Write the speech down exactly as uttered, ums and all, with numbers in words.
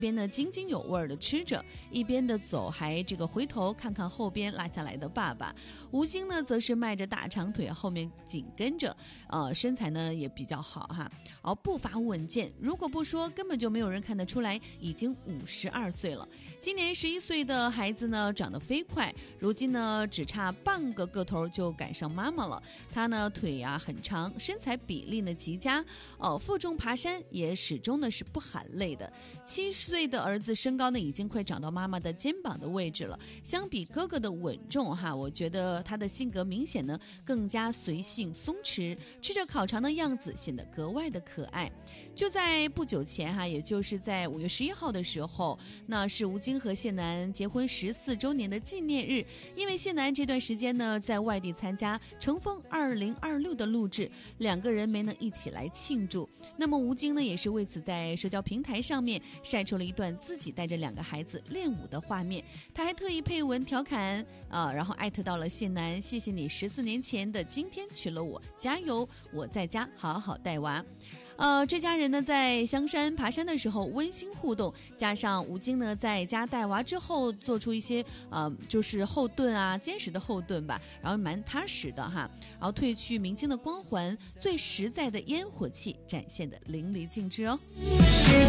边呢津津有味的吃着，一边的走还这个回头看看后边落下来的爸爸。吴京呢则是迈着大长腿后面紧跟着，呃身材呢也比较好哈，而步伐稳健，如果不说根本就没有人看得出来已经五十二岁了。今年十一岁的孩子呢长得飞快，如今呢只差半个个头就赶上妈妈了。他呢腿啊很长，身材比例呢极佳，呃负重爬山也始终呢是不喊累的。七岁的儿子身高呢已经快长到妈妈的肩膀的位置了，相比哥哥的稳重哈，我觉得他的性格明显呢更加随性松弛，吃着烤肠的样子显得格外的可爱。就在不久前哈，也就是在五月十一号的时候，那是吴京和谢楠结婚十四周年的纪念日。因为谢楠这段时间呢在外地参加《乘风二零二六》的录制，两个人没能一起来庆祝。那么吴京呢也是为此在社交平台上面晒出了一段自己带着两个孩子练舞的画面，他还特意配文调侃啊，然后艾特到了谢楠，谢谢你十四年前的今天娶了我，加油，我在家好好带娃。呃，这家人呢在香山爬山的时候温馨互动，加上吴京呢在家带娃之后做出一些呃就是后盾啊，坚实的后盾吧，然后蛮踏实的哈，然后褪去明星的光环，最实在的烟火气展现的淋漓尽致哦。